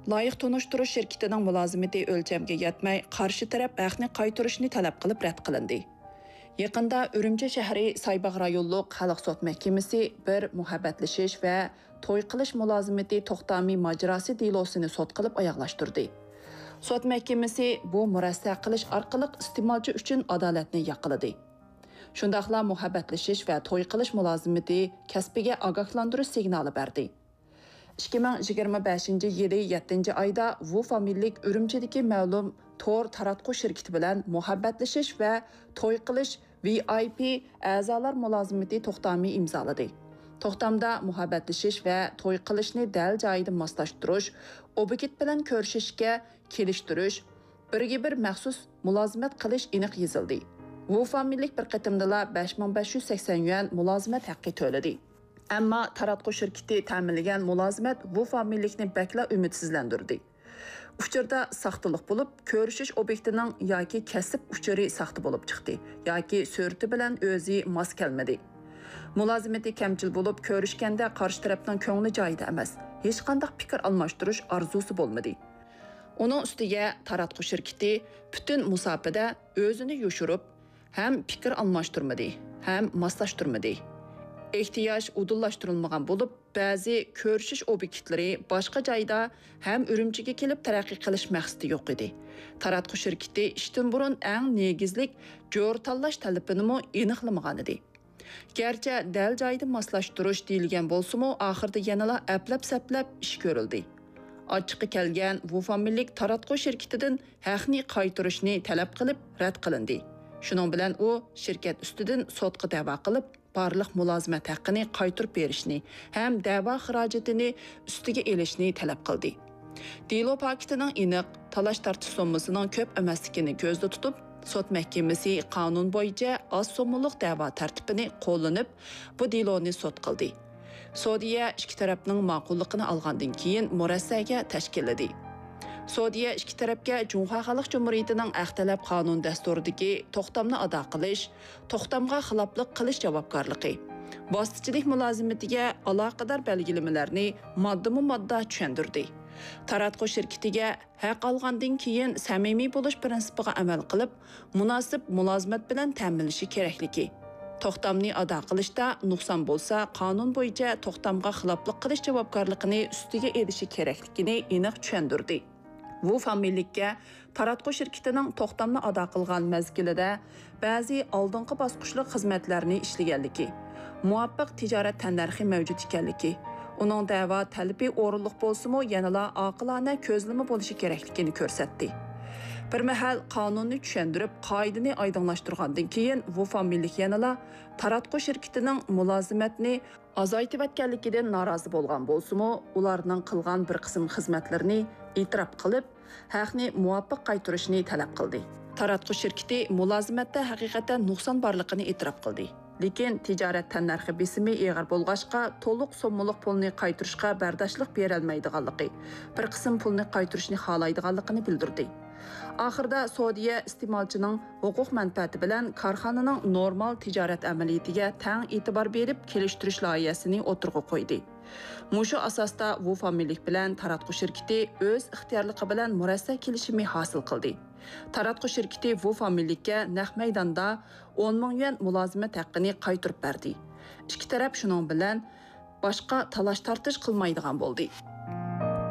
Loyiq to'nishtirish shirkatining mulozimati o'lchamga yetmay, qarshi taraf haqni qaytarishni talab qilib rad qilindi. Yaqinda Urumchi shahri Saybaq rayonluq xalq sud mahkamasi bir muhabbatlashish va to'y qilish mulozimati to'xtami majrosi delosini sud qilib oyoqlashtirdi. Sud mahkamasi bu murassa qilish orqali iste'molchi uchun adolatni yaqiladi. Shundaqla muhabbatlashish va to'y qilish mulozimati kasbiga ogohlantirish signali berdi. 2025 yili 7 ayda Wu familiyalik Urumchidagi ma'lum tor taratquv shirkati bilan muhabbatlashish va to'y qilish VIP a'zolar mulozimati to'xtami imzoladi. To'xtamda muhabbatlashish va to'y qilishni dal joyida moslashtirish, obyekt bilan ko'rishishga kelishtirish, birga bir maxsus mulozimat qilish aniq yozildi. Wu familiyalik bir qatimdala 5580 yuan mulozimat haqqi to'ladi. Ammo taratquv shirkati ta'minlagan mulozimat bu familiylikni bakla umidsizlantirdi. Uchurda saxtalik bo'lib, ko'rishish obyektining yoki kasb uchuri saxta bo'lib chiqdi, yoki surati bilan o'zi mos kelmadi. Mulozimati kamchil bo'lib, ko'rishganda qarshi tarafning ko'ngli joyida emas, hech qanday fikr almashtirish orzusi bo'lmadi. Uning ustiga taratquv shirkati butun musofada o'zini yoshirib, ham fikr almashtirmadi, ham moslashtirmadi. Ehtiyoj udullaştırılmagan bo'lib, ba'zi ko'rishish obyektlari boshqa joyda ham Urumchiga kelib taraqqiy qilish maqsadi yo'q edi. Taratquv shirkati ishdan burun eng negizlik jo'r tanlash talabini aniqlamagan edi. Gerçi dal joyda moslashtirish deyilgan bo'lsa-mu, oxirida yanala aplab-saplab ish ko'rildi. Ochiqqa kelgan bu familiyalik taratquv shirkatidan haqni qaytarishni talab qilib rad qilindi. Shuning bilan u shirkat ustidan sudga da'vo qilib, barliq mulozimat haqqini qaytarib berishni ham da'vo xarajatini ustiga elishni talab qildi. Delo paketining aniq talash tartish sommasining ko'p emasligini ko'zda tutib, sud mahkamasi qonun bo'yicha oz sommalik da'vo tartibini qo'llanib, bu deloni sud qildi. Sudya ikki tarafning ma'qulligini olgandan keyin murassaga tashkilladi. Sudya ikki tarafga Jumhur Xalq Cumhuriyatining Ahtalab qonun dasturidagi to'xtamni ado qilish, to'xtamga xiloflik qilish javobgarligi, vositachilik mulozimatiga aloqador belgilamalарni modda tushundirdi. Taratquv shirkatiga haq olgandan keyin samimiy bo'lish prinsipiga amal qilib, munosib mulozimat bilan ta'minlashi kerakligi, to'xtamni ado qilishda nuqson bo'lsa, qonun bo'yicha to'xtamga xiloflik qilish javobgarligini ustiga elishi kerakligini aniq tushundirdi. Bu familiylikka taratquv shirkatining to'xtamni ado qilgan mezgilida ba'zi oldingi bosqichli xizmatlarni ishlaganligi, muvaffaq tijorat tannarxi mavjud ekanligi, uning da'vo talabi o'rinliq bo'lsa-mu, yanala oqilona ko'zlama bo'lishi kerakligini ko'rsatdi. Bir mahal qonunni tushuntirib, qoidani oydinlashtirgandan keyin bu familiylik yanala taratquv shirkatining mulozimatni azaytayotganligidan norozi bo'lgan bo'lsa-mu, ularning qilgan bir qism xizmatlarini e'tirof qilib, haqni muvaffaq qaytarishni talab qildi. Taratquv shirkati mulozimatda haqiqatan nuqson borligini e'tirof qildi. Lekin tijorat tannarxi besimi eg'ir bo'lg'achqa to'liq sommalik pulni qaytarishga bardoshlik berolmaydiganligi, bir qism pulni qaytarishni xohlaydiganligini bildirdi. Oxirida sudya iste'molchining huquq manfaati bilan korxonaning normal tijorat amaliyatiga tang e'tibor berib, kelishtirish loyihasini o'tirg'a qo'ydi. Mushu asosda bu familiyalik bilan taratquv shirkati o'z ixtiyorligi bilan murassa kelishimi hosil qildi. Taratquv shirkati bu familiylikka naq maydonda 10 ming yuan mulozimat haqqini qaytarib berdi. Ikki taraf shuning bilan boshqa talash tartish qilmaydigan bo'ldi.